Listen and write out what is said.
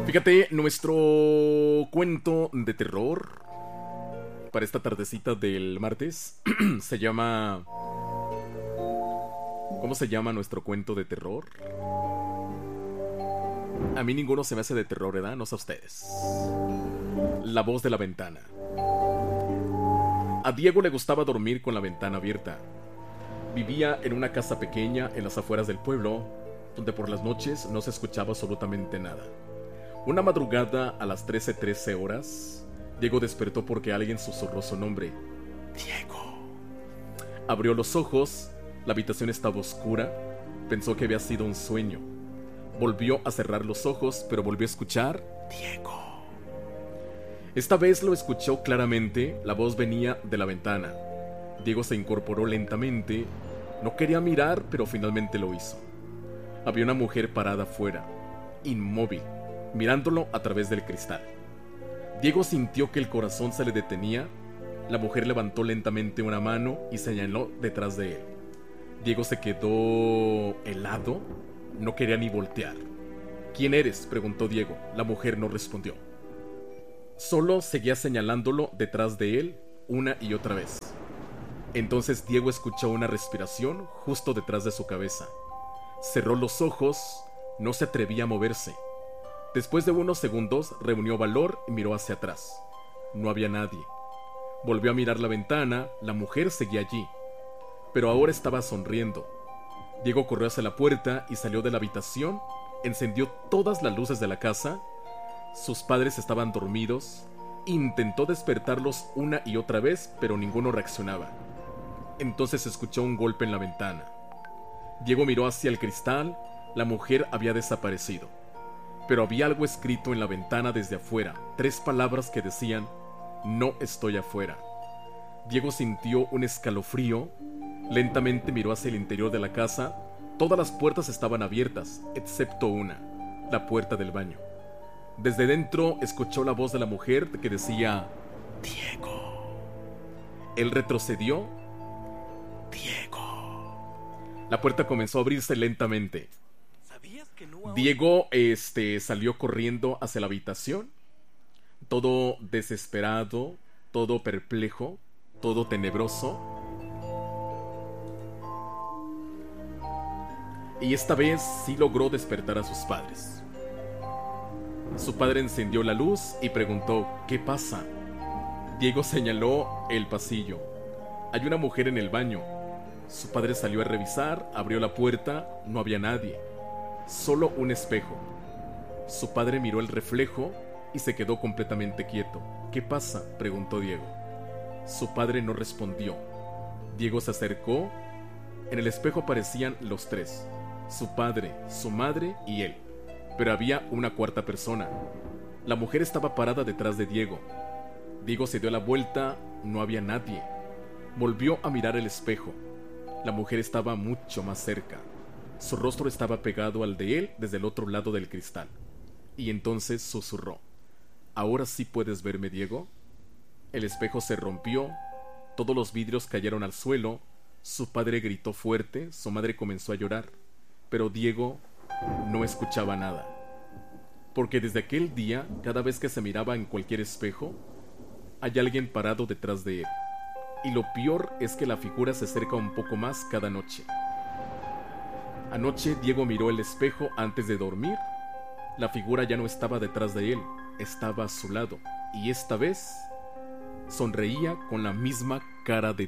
Fíjate, nuestro cuento de terror para esta tardecita del martes se llama... ¿Cómo se llama nuestro cuento de terror? A mí ninguno se me hace de terror, ¿verdad? No sé a ustedes. La voz de la ventana. A Diego le gustaba dormir con la ventana abierta. Vivía en una casa pequeña en las afueras del pueblo, donde por las noches no se escuchaba absolutamente nada. Una madrugada a las 13:13 horas, Diego despertó porque alguien susurró su nombre. Diego. Abrió los ojos, la habitación estaba oscura, pensó que había sido un sueño. Volvió a cerrar los ojos, pero volvió a escuchar Diego. Esta vez lo escuchó claramente, la voz venía de la ventana. Diego se incorporó lentamente, no quería mirar, pero finalmente lo hizo. Había una mujer parada afuera, inmóvil, mirándolo a través del cristal. Diego sintió que el corazón se le detenía. La mujer levantó lentamente una mano y señaló detrás de él. Diego se quedó helado, no quería ni voltear. ¿Quién eres?, preguntó Diego. La mujer no respondió. Solo seguía señalándolo detrás de él una y otra vez. Entonces Diego escuchó una respiración justo detrás de su cabeza. Cerró los ojos, no se atrevía a moverse. Después de unos segundos reunió valor y miró hacia atrás. No había nadie. Volvió a mirar la ventana, la mujer seguía allí, pero ahora estaba sonriendo. Diego corrió hacia la puerta y salió de la habitación, encendió todas las luces de la casa. Sus padres estaban dormidos. Intentó despertarlos una y otra vez, pero ninguno reaccionaba. Entonces escuchó un golpe en la ventana. Diego miró hacia el cristal, la mujer había desaparecido. Pero había algo escrito en la ventana desde afuera, 3 palabras que decían: no estoy afuera. Diego sintió un escalofrío, lentamente miró hacia el interior de la casa. Todas las puertas estaban abiertas, excepto una, la puerta del baño. Desde dentro escuchó la voz de la mujer que decía: Diego. Él retrocedió. Diego. La puerta comenzó a abrirse lentamente. Diego salió corriendo hacia la habitación, todo desesperado, todo perplejo, todo tenebroso. Y esta vez sí logró despertar a sus padres. Su padre encendió la luz y preguntó: ¿qué pasa? Diego señaló el pasillo. Hay una mujer en el baño. Su padre salió a revisar, abrió la puerta, no había nadie. Solo un espejo. Su padre miró el reflejo y se quedó completamente quieto. ¿Qué pasa?, preguntó Diego. Su padre no respondió. Diego se acercó. En el espejo aparecían los 3: su padre, su madre y él. Pero había una cuarta persona. La mujer estaba parada detrás de Diego. Diego se dio la vuelta, no había nadie. Volvió a mirar el espejo. La mujer estaba mucho más cerca. Su rostro estaba pegado al de él desde el otro lado del cristal. Y entonces susurró: ¿ahora sí puedes verme, Diego? El espejo se rompió, todos los vidrios cayeron al suelo. Su padre gritó fuerte, su madre comenzó a llorar, pero Diego no escuchaba nada. Porque desde aquel día, cada vez que se miraba en cualquier espejo, hay alguien parado detrás de él. Y lo peor es que la figura se acerca un poco más cada noche. Anoche Diego miró el espejo antes de dormir. La figura ya no estaba detrás de él, estaba a su lado, y esta vez sonreía con la misma cara de